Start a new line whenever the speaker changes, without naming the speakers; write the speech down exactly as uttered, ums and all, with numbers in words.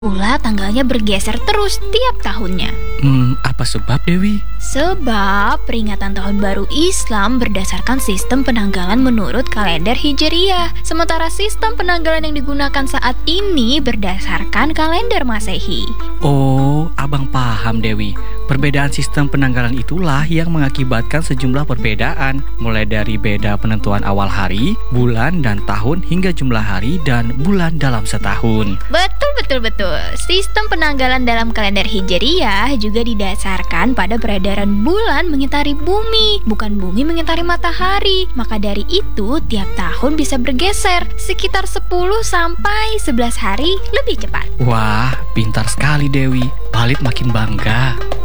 Pula tanggalnya bergeser terus tiap tahunnya.
Hmm, apa sebab, Dewi?
Sebab peringatan tahun baru Islam berdasarkan sistem penanggalan menurut kalender Hijriyah. Sementara sistem penanggalan yang digunakan saat ini berdasarkan kalender Masehi.
Oh, abang paham, Dewi. Perbedaan sistem penanggalan itulah yang mengakibatkan sejumlah perbedaan, mulai dari beda penentuan awal hari, bulan, dan tahun hingga jumlah hari dan bulan dalam setahun.
Betul, betul, betul. Sistem penanggalan dalam kalender Hijriyah juga didasarkan pada peredaran bulan mengitari bumi, bukan bumi mengitari matahari. Maka dari itu, tiap tahun bisa bergeser sekitar sepuluh sampai sebelas hari lebih cepat.
Wah, pintar sekali, Dewi. Palit makin bangga.